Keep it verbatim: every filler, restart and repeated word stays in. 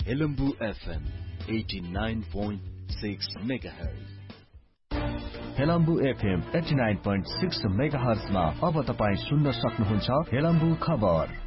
Helambu FM eighty nine point six megahertz. Helambu FM eighty nine point six megahertz मा अब तपाई सुन्न सक्नुहुन्छ हेलम्बु खबर।